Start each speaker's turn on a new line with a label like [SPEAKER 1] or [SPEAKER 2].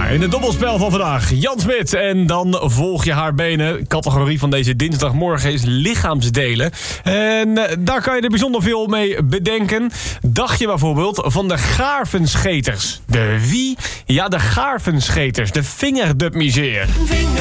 [SPEAKER 1] in het dobbelspel van vandaag. Jan Smit en dan volg je haar benen. Categorie van deze dinsdagmorgen is lichaamsdelen. En daar kan je er bijzonder veel mee bedenken. Dacht je bijvoorbeeld van de gaarvenscheters. De wie? Ja, de gaarvenscheters. De vingerdubmiseer.